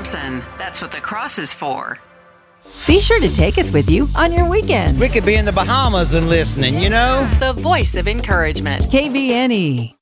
Thompson. That's what the cross is for. Be sure to take us with you on your weekend. We could be in the Bahamas and listening, you know? The voice of encouragement. KBNE.